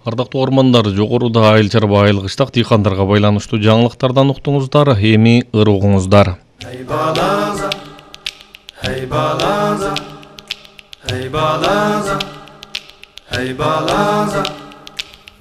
Ардактуу ормандар, жогоруда айыл чарба айыл кыштак дыйкандарга байланыштуу жаңылыктардан уктуңуздар, эми ырыгуңуздар. Hey balanza, hey balanza, hey balanza, hey balanza.